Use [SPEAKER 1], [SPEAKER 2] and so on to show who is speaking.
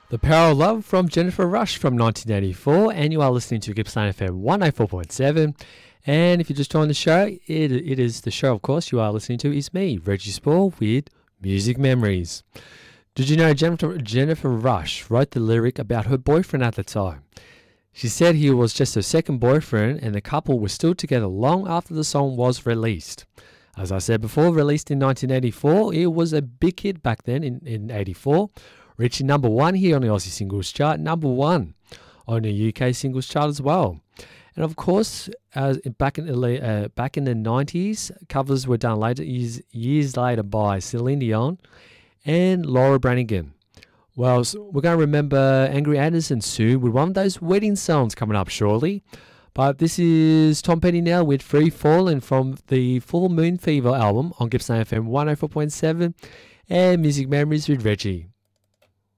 [SPEAKER 1] The Power of Love from Jennifer Rush from 1984, and you are listening to Gippsland FM 104.7. And if you just joined the show, it is the show, of course, you are listening to is me, Reggie Spall, with Music Memories. Did you know Jennifer Rush wrote the lyric about her boyfriend at the time? She said he was just her second boyfriend, and the couple was still together long after the song was released. As I said before, released in 1984, it was a big hit back then in 84. Reaching number 1 here on the Aussie Singles Chart, number 1 on the UK Singles Chart as well. And of course, back in the 90s, covers were done years later by Celine Dion and Laura Branigan. Well, so we're going to remember Angry Anderson soon with one of those wedding songs coming up shortly. But this is Tom Petty now with Free Fallin' from the Full Moon Fever album on Gippsland FM 104.7 and Music Memories with Reggie.